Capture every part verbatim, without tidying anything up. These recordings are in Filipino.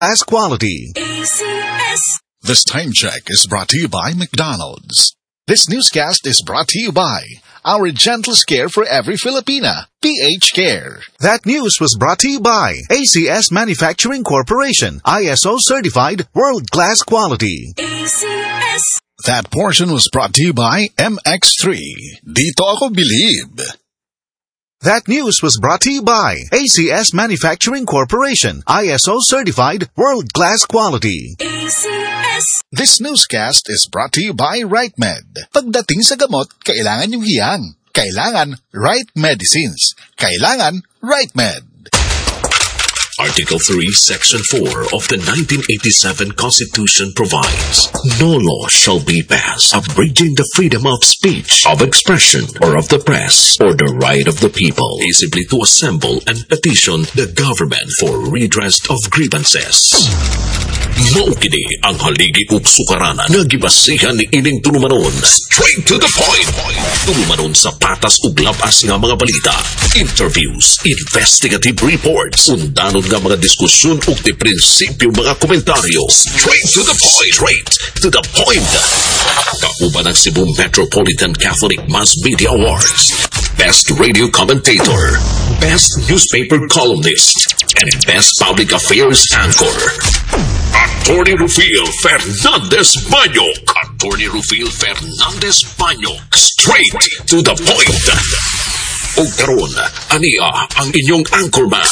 As quality. A C S. This time check is brought to you by McDonald's. This newscast is brought to you by our gentle care for every Filipina, P H Care. That news was brought to you by A C S Manufacturing Corporation, I S O certified, world-class quality. A C S. That portion was brought to you by M X three. Dito ako bilib. That news was brought to you by A C S Manufacturing Corporation, I S O certified, world-class quality. A C S. This newscast is brought to you by RightMed. Pagdating sa gamot, kailangan yung hiyang. Kailangan Right Medicines. Kailangan RightMed. Article three, Section four of the nineteen eighty-seven Constitution provides, no law shall be passed abridging the freedom of speech, of expression, or of the press, or the right of the people peaceably to assemble and petition the government for redress of grievances. Maukini ang haligi ug sukaranan nga gibasihan ni ining tulumanon. Straight to the point. Tulumanon sa patas ug labas nga mga balita, interviews, investigative reports, undanon nga mga diskusyon ug di prinsipyo mga komentaryo. Straight to the point. Straight to the point. Kauban ang Cebu Metropolitan Catholic Mass Media Awards. Best Radio Commentator, Best Newspaper Columnist, and Best Public Affairs Anchor. Attorney Rufil Fernandez Banyok. Attorney Rufil Fernandez Banyok. Straight to the point. O karon, ania ang inyong anchorman.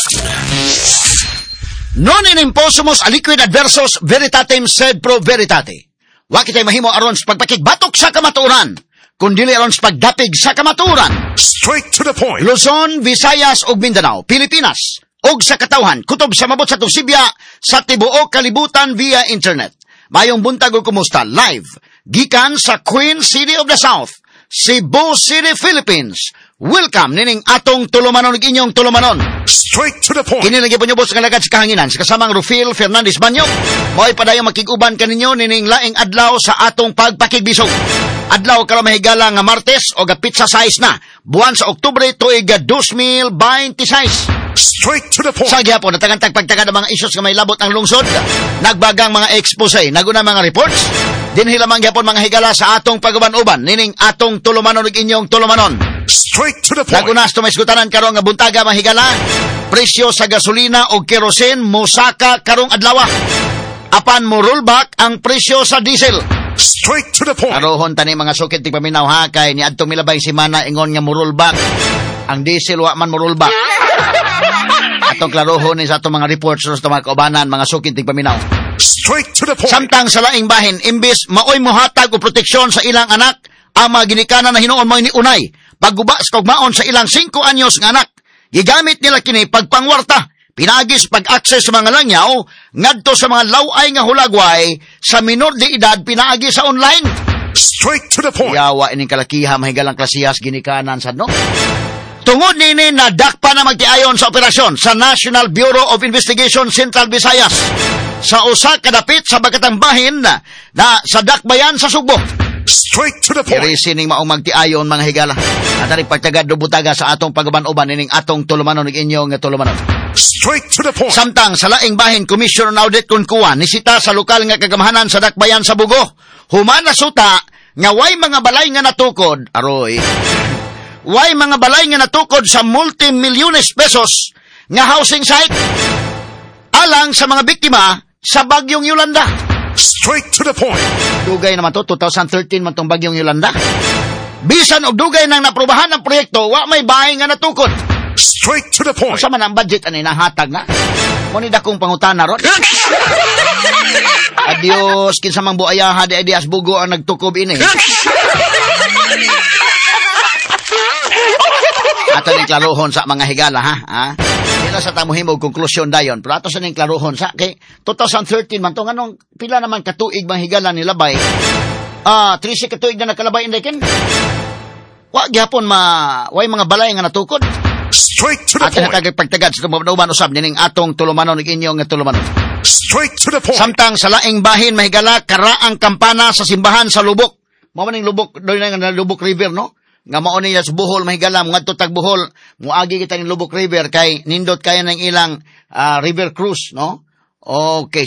Non in imposumus aliquid adversus veritatem sed pro veritate. Wa kitay mahimo aron sa pagpakigbatok sa kamatuoran, kundili aron sa pagdapig sa kamatuoran. Straight to the point. Luzon, Visayas ug Mindanao, Pilipinas. Og sa katawhan, kutob sa mabot sa tusibya sa tibuok kalibutan via internet. Mayong buntag o kumusta live gikan sa Queen City of the South, Cebu City, Philippines. Welcome nining atong tulumanon ug inyong tulumanon. Straight to the point. Kinilagay po niyo boss nga lagad sa kahanginan sa kasamang Rufil Fernandez Banyok. Mo'y padayong makiguban kaninyo nining laing adlaw sa atong pagpakigbisog. Adlaw karon mahigala nga Martes o ga pizza size na. Buwan sa Oktubre tuig two thousand twenty-six. Straight to the point. Sa gyapon natagantag pagtagad ang mga issues nga may labot ang lungsod. Nagbagang mga expose, naguna mga reports. Dinhi lamang gyapon mga higala sa atong pagaban-uban nining atong tulumanon ug inyong tulumanon. Straight to the point. Nagunas to may skutanan karong nga buntaga mga higala. Presyo sa gasolina o kerosene mosaka karong adlaw. Apan mo rollback ang presyo sa diesel. Straight to the point. Arohon tani mga sukit ti paminaw ha kay ni adtong milabay si mana ingon nga mo rollback. Ang diesel wa man mo rollback. Atong klarohon ni sa atong mga reports sa mga kaubanan, mga sukit ti paminaw. Straight to the point. Samtang sa laing bahin imbes maoy mohatag og proteksyon sa ilang anak, ang mga ginikanan na hinuon mo ni unay pagguba sa tugmaon sa ilang five anyos nga anak. Gigamit nila kini pagpangwarta, pinagis pag-access sa mga langyaw ngadto sa mga laway nga hulagway sa minor de edad pinaagi sa online. Straight to the point. Yawa ining kalakiha mahigalang klasiyas ginikanan sad no. Tungod nini na dakpa na magtiayon sa operasyon sa National Bureau of Investigation Central Visayas sa usa ka dapit sa bagatang bahin na, na sa dakbayan sa Sugbo. Straight to the point. Irisining maong magtiayon mga higala. At ari pagtagad do butaga sa atong pagaban-uban ining atong tulumanon ug inyong nga tulumanon. Straight to the point. Samtang sa laing bahin Commission on Audit Kunkuan nisita sa lokal nga kagamahanan sa dakbayan sa Bugo. Human na suta nga way mga balay nga natukod aroy. Way mga balay nga natukod sa multi-milyones pesos nga housing site alang sa mga biktima sa bagyong Yolanda. Straight to the point. Dugay naman to, twenty thirteen man tong bagyong Yolanda. Bisan og dugay nang naprubahan ang proyekto, wa may bahay nga natukod. Straight to the point. Sa man ang budget ani nahatag na. Mo ni dakong pangutana ron. Adios kinsa mang buayaha di adias Bugo ang nagtukob ini. Ato ning klarohon sa mga higala ha. Ha? Dila sa tamuhimo og konklusyon dayon. Pero ato sa ning klarohon sa kay twenty thirteen man to nganong pila naman katuig mga higala ni labay. Ah, trisi katuig na nakalabay inday ken. Wa gyapon ma way mga balay nga natukod. Straight to the Ato point. natagay pagtagad sa tumabauban usab ning atong tulumanon ug inyong nga tulumanon. Straight to the point. Samtang sa laing bahin mahigala kara ang kampana sa simbahan sa Lubok. Mao man ning Lubok doy nga Lubok River no. Nga mao niya sa Bohol mahigala ngadto tag Bohol muagi kita ning Lubok River kay nindot kaya ng ilang uh, river cruise no. Okay,